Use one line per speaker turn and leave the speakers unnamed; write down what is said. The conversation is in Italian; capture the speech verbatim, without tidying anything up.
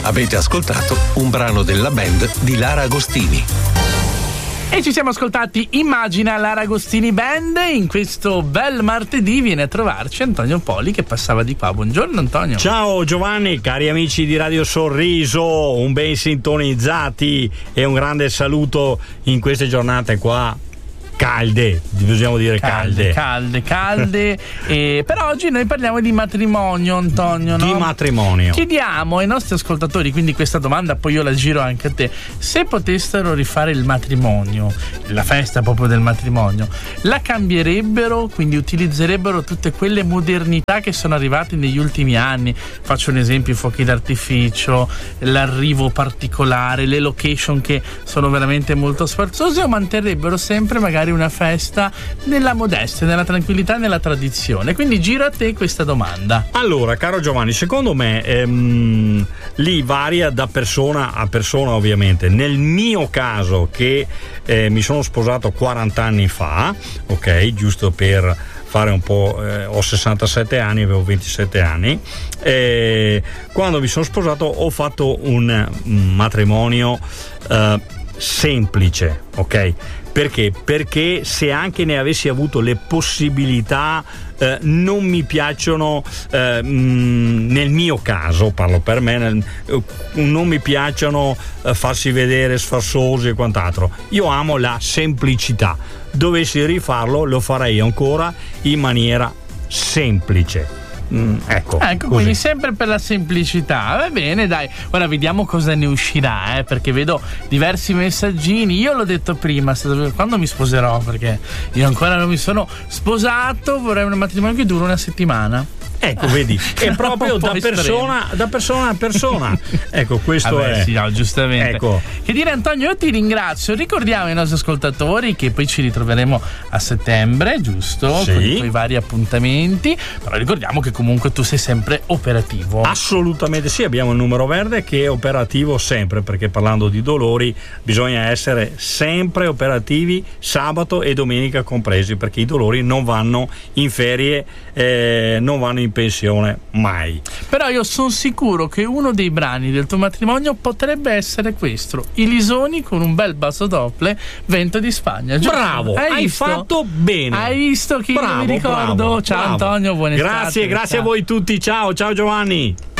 Avete ascoltato un brano della band di Lara Agostini.
E ci siamo ascoltati Immagina, Lara Agostini Band. In questo bel martedì viene a trovarci Antonio Poli che passava di qua. Buongiorno Antonio.
Ciao Giovanni, cari amici di Radio Sorriso, un ben sintonizzati e un grande saluto in queste giornate qua calde, dobbiamo dire calde
calde calde, calde. E per oggi noi parliamo di matrimonio, Antonio, no?
Di matrimonio.
Chiediamo ai nostri ascoltatori, quindi questa domanda poi io la giro anche a te: se potessero rifare il matrimonio, la festa proprio del matrimonio, la cambierebbero? Quindi utilizzerebbero tutte quelle modernità che sono arrivate negli ultimi anni? Faccio un esempio: i fuochi d'artificio, l'arrivo particolare, le location che sono veramente molto sfarzose, o manterrebbero sempre magari una festa nella modestia, nella tranquillità, nella tradizione? Quindi giro a te questa domanda.
Allora, caro Giovanni, secondo me ehm, lì varia da persona a persona, ovviamente. Nel mio caso, che eh, mi sono sposato quaranta anni fa, ok, giusto per fare un po', eh, ho sessantasette anni, avevo ventisette anni, e quando mi sono sposato ho fatto un matrimonio eh, semplice, ok? Perché? Perché se anche ne avessi avuto le possibilità, eh, non mi piacciono, eh, mh, nel mio caso, parlo per me, nel, eh, non mi piacciono eh, farsi vedere sfarzosi e quant'altro. Io amo la semplicità. Dovessi rifarlo, lo farei ancora in maniera semplice. Mm, ecco,
ecco quindi sempre per la semplicità. Va bene, dai, ora vediamo cosa ne uscirà, eh, perché vedo diversi messaggini. Io l'ho detto prima, quando mi sposerò, perché io ancora non mi sono sposato, vorrei un matrimonio che dura una settimana.
Ecco, vedi, è proprio da persona, da persona a persona. Ecco, questo
Vabbè,
è.
Sì, no, giustamente.
Ecco.
Che dire, Antonio, io ti ringrazio. Ricordiamo ai nostri ascoltatori che poi ci ritroveremo a settembre, giusto?
Sì.
Con i tuoi vari appuntamenti. Però ricordiamo che comunque tu sei sempre operativo.
Assolutamente sì, abbiamo il numero verde che è operativo sempre, perché parlando di dolori bisogna essere sempre operativi, sabato e domenica compresi, perché i dolori non vanno in ferie, eh, non vanno in pensione mai.
Però io sono sicuro che uno dei brani del tuo matrimonio potrebbe essere questo: I Lisoni con un bel basso doppler, Vento di Spagna. Giusto?
Bravo, hai, hai fatto bene.
Hai visto chi
bravo,
mi ricordo?
Bravo,
ciao
bravo.
Antonio, buon estate.
Grazie, grazie
ciao.
a voi tutti. Ciao, ciao Giovanni.